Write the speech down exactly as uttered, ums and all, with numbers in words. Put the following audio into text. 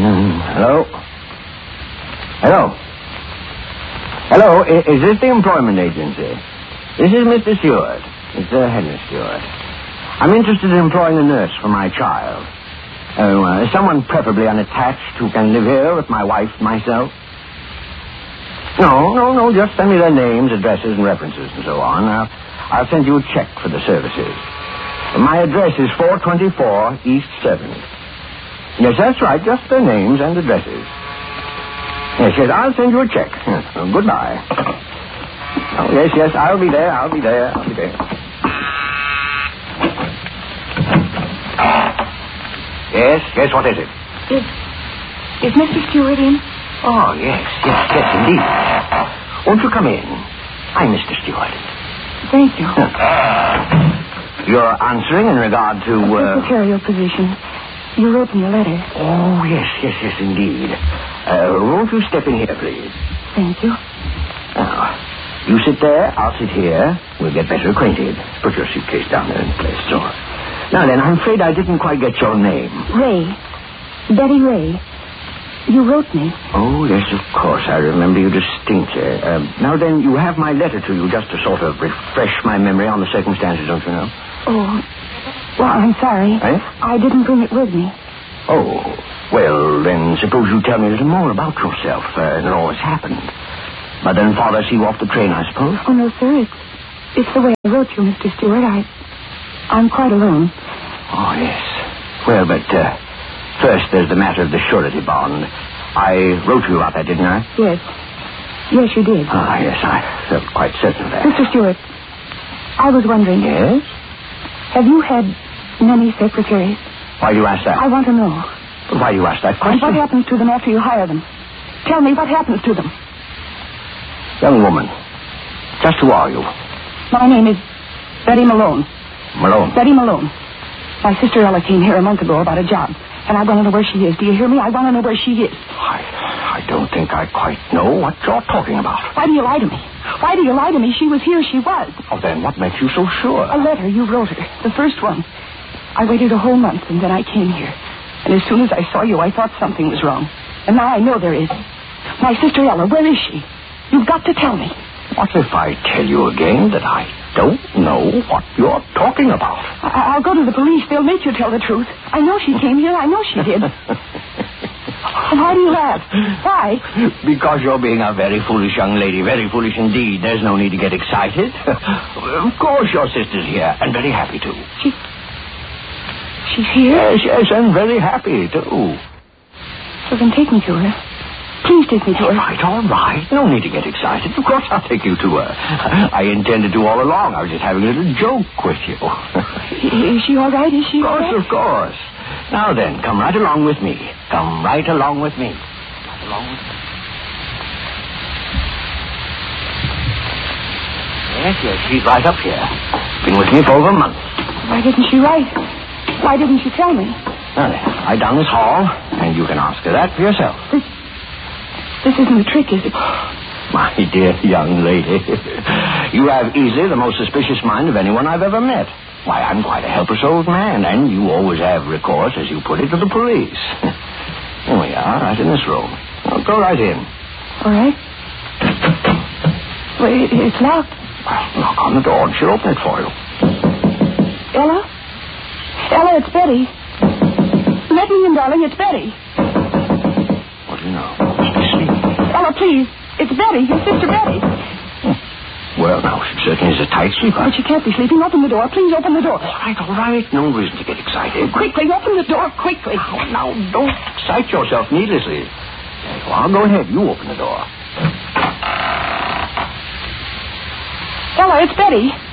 Hello? Hello? Hello, I- is this the employment agency? This is Mister Stewart. Mister Henry Stewart. I'm interested in employing a nurse for my child. Oh, uh, someone preferably unattached who can live here with my wife and myself. No, no, no, just send me their names, addresses, and references, and so on. I'll, I'll send you a check for the services. My address is four twenty-four East seventh. Yes, that's right, just their names and addresses. Yes, yes, I'll send you a check. Yes, well, goodbye. Oh, yes, yes, I'll be there, I'll be there, I'll be there. Yes, yes, what is it? Is, is Mister Stewart in? Oh, yes, yes, yes, indeed. Won't you come in? I'm Mister Stewart. Thank you. You're answering in regard to... Uh... Secretarial position. You wrote me a letter. Oh, yes, yes, yes, indeed. Uh, won't you step in here, please? Thank you. Now, you sit there, I'll sit here. We'll get better acquainted. Put your suitcase down there in place, so. Now then, I'm afraid I didn't quite get your name. Ray. Betty Ray. You wrote me. Oh, yes, of course. I remember you distinctly. Uh, now then, you have my letter to you just to sort of refresh my memory on the circumstances, don't you know? Oh, well, I'm sorry. Eh? I didn't bring it with me. Oh, well, then suppose you tell me a little more about yourself uh, and all that's happened. Mother and father see you off the train, I suppose? Oh, no, sir. It's, it's the way I wrote you, Mister Stewart. I, I'm quite alone. Oh, yes. Well, but uh, first there's the matter of the surety bond. I wrote you about that, didn't I? Yes. Yes, you did. Ah, yes, I felt quite certain of that. Mister Stewart, I was wondering... Yes? Have you had many secretaries? Why do you ask that? I want to know. Why do you ask that And question? what happens to them after you hire them? Tell me what happens to them. Young woman, just who are you? My name is Betty Malone. Malone. Betty Malone. My sister Ella came here a month ago about a job, and I want to know where she is. Do you hear me? I want to know where she is. I, I don't think I quite know what you're talking about. Why do you lie to me? Why do you lie to me? She was here. She was. Oh, then what makes you so sure? A letter you wrote her. The first one. I waited a whole month, and then I came here. And as soon as I saw you, I thought something was wrong. And now I know there is. My sister Ella, where is she? You've got to tell me. What if I tell you again that I don't know what you're talking about? I- I'll go to the police. They'll make you tell the truth. I know she came here. I know she did. Why do you laugh? Why? Because you're being a very foolish young lady. Very foolish indeed. There's no need to get excited. Of course your sister's here, and very happy, too. She... She's here? Yes, yes, and very happy, too. So then take me to her. Please take me to All her. right, all right. No need to get excited. Of course I'll take you to her. I intended to all along. I was just having a little joke with you. Is she all right? Is she Of all course, right? of course. Now then, come right along with me. Come right along with me. Right along with me. Yes, yes, she's right up here. Been with me for over a month. Why didn't she write? Why didn't she tell me? Now then, right down this hall, and you can ask her that for yourself. This, this isn't a trick, is it? My dear young lady, you have easily the most suspicious mind of anyone I've ever met. Why, I'm quite a helpless old man, and you always have recourse, as you put it, to the police. Here we are, right in this room. Well, go right in. All right. Well, it, it's locked. Well, knock on the door, and she'll open it for you. Ella? Ella, it's Betty. Let me in, darling. It's Betty. What do you know? She's sleeping. Ella, please. It's Betty, your sister Betty. Hmm. Well, now, she certainly is a tight sleeper. But she can't be sleeping. Open the door. Please open the door. All right, all right. No reason to get excited. Quickly, open the door. Quickly. Now, now, don't excite yourself needlessly. There you are. Go ahead. You open the door. Ella, it's Betty.